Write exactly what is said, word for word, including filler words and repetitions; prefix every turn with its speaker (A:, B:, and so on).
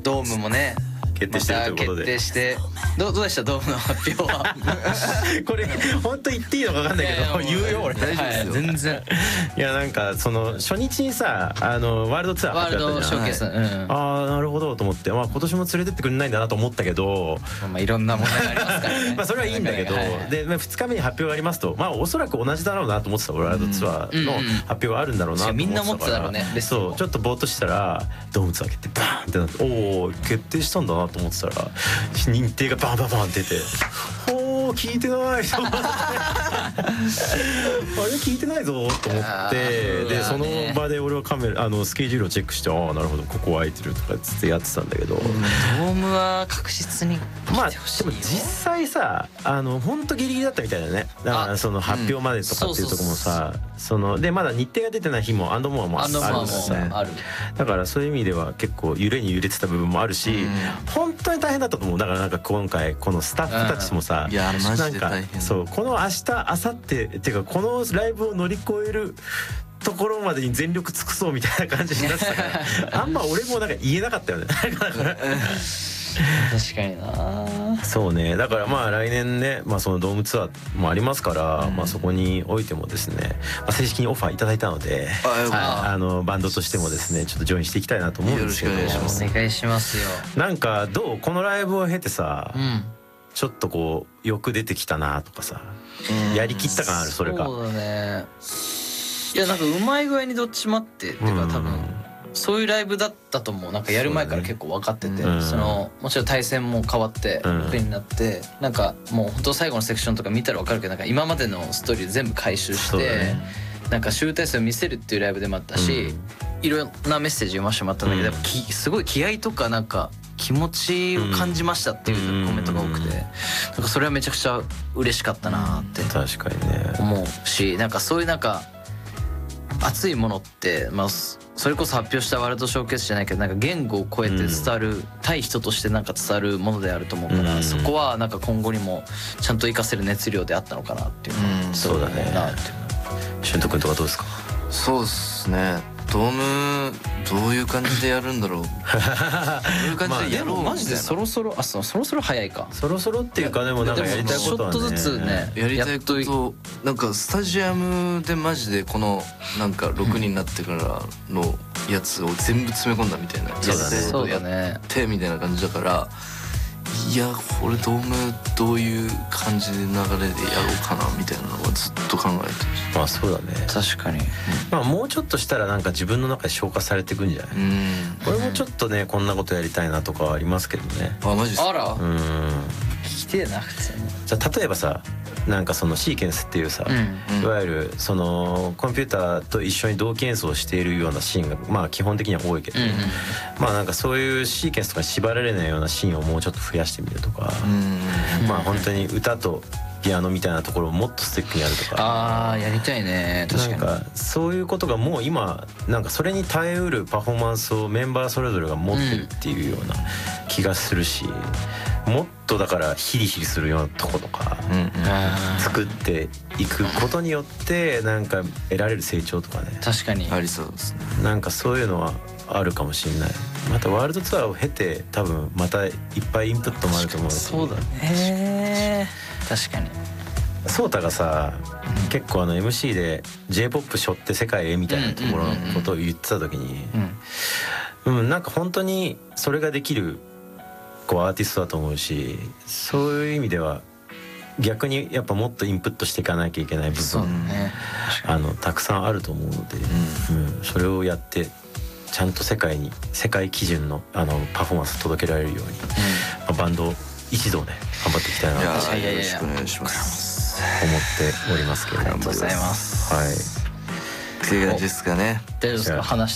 A: ドームもね
B: 決定してるということで、
A: また決定してどうどうでしたドームの発表は
B: これ本当言っていいのか分かんないけど言うよ俺。
C: 大丈夫ですよ、
A: はい、全然
B: いやなんかその初日にさあのワールドツアー
A: ワールドショーケース、
B: はい、
A: うん、
B: ああなるほどと思って、まあ、今年も連れてってくれないんだなと思ったけど、
A: まあ、まあいろんな問題がありますからね
B: まあそれはいいんだけど、
A: はいはい、
B: でふつかめに発表がありますと、まあおそらく同じだろうなと思ってた。ワールドツアーの発表があるんだろうなと思ってたから、
A: みんな持ってただろうね。
B: そうちょっとぼーっとしたらドームツアー決定バーンってなって、おお決定したんだなと思ってたら認定がバンバンバン出て、ほー聞いてないと思ってあれ聞いてないぞと思ってでその場で俺はカメラあのスケジュールをチェックして、ああなるほどここ空いてるとかつってやってたんだけど、
A: ドームは確実に
B: まあでも実際さあの本当ギリギリだったみたいだね。だからその発表までとかっていうところもさ、そのでまだ日程が出てない日もアンドモアもあるからさ、だからそういう意味では結構揺れに揺れてた部分もあるし、本当に大変だったと思う。だからなんか今回このスタッフたちもさ、
C: いやマジで大変。
B: そうこの明日明後日っていうかこのライブを乗り越えるところまでに全力尽くそうみたいな感じになってたからあんま俺もなんか言えなかったよね
A: 確かにな。
B: そうね。だからまあ来年ね、まあ、そのドームツアーもありますから、うん、まあそこにおいてもですね、まあ、正式にオファーいただいたので、ああのバンドとしてもですねちょっとジョインしていきたいなと思うんですけど、
C: よろしくお願いします。
A: お願いしますよ。
B: なんかどうこのライブを経てさ、
A: うん、
B: ちょっとこう欲出てきたなとかさ、やりきった感あるそれか。
A: そうだね。いやなんかうまい具合にどっちもあってっていうか多分そういうライブだったと思う。なんかやる前から結構分かってて、 そ,、ね、そのもちろん対戦も変わってろくになって、うん、なんかもう本当最後のセクションとか見たら分かるけど、なんか今までのストーリー全部回収して、ね、なんか集大成を見せるっていうライブでもあったし、うん、いろんなメッセージ読ませてもらったんだけど、うん、やっぱすごい気合とかなんか気持ちを感じましたっていうコメントが多くて、なんかそれはめちゃくちゃ嬉しかったなって
B: 確かにね
A: 思うし、なんかそういうなんか熱いものって、まあ、それこそ発表したワールドショーケースじゃないけどなんか言語を超えて伝わる、うん、対人としてなんか伝わるものであると思うから、うん、そこはなんか今後にもちゃんと活かせる熱量であったのかなっていうの、
B: うん、そうだね。俊斗君とかどうですか？
C: そうですね。ドームどういう感じでやるんだろうどういう感じでやろうみたいな。
A: マジでそろそろあそそろそろ早いか。
B: そろそろっていうかでもなんかやりたいことはね
A: ちょっとずつね
C: やりたいことなんかスタジアムでマジでこのなんかろくにんになってからのやつを全部詰め込んだみたいな、
A: そうだねそうだね
C: やってみたいな感じだから、いやこれドームどういう感じで流れでやろうかなみたいなのはずっと考えてる。
B: まあそうだね
A: 確かに、
B: まあもうちょっとしたらなんか自分の中で消化されていくんじゃない？うん、俺もちょっとねこんなことやりたいなとかはありますけどね。
C: あマジですか？
A: あら、
B: うん
A: 聞きてえな普通に。
B: じゃあ例えばさなんかそのシーケンスっていうさ、うん、いわゆるそのコンピューターと一緒に同期演奏しているようなシーンがまあ基本的には多いけど、うん、まあなんかそういうシーケンスとかに縛られないようなシーンをもうちょっと増やしてみるとか、うん、まあ本当に歌とピアノみたいなところをもっとスティックにやるとか、
A: あーやりたいね。確かに
B: なんかそういうことがもう今なんかそれに耐えうるパフォーマンスをメンバーそれぞれが持ってるっていうような気がするし、もっとだからヒリヒリするようなとことか作っていくことによってなんか得られる成長とかね、
A: 確かに
C: ありそうですね。
B: なんかそういうのはあるかもしれない。またワールドツアーを経て多分またいっぱいインプットもあると思うし。
A: そうだね確かに。
B: ソータがさ、うん、結構あの エムシー で J-ポップ 背負って世界へみたいなところのことを言ってた時に、うん、うん、なんか本当にそれができるこうアーティストだと思うし、そういう意味では逆にやっぱもっとインプットしていかなきゃいけない部分、ね、あのたくさんあると思うので、うんうん、それをやってちゃんと世界に世界基準のあのパフォーマンス届けられるように、うんまあ、バンド一同ね頑張っていきたいなと思って
C: よろしくお願いします
B: おりますけれども。
A: ありがとうございます。
B: はい。
C: っていう感じですかね。
A: 大丈夫ですか話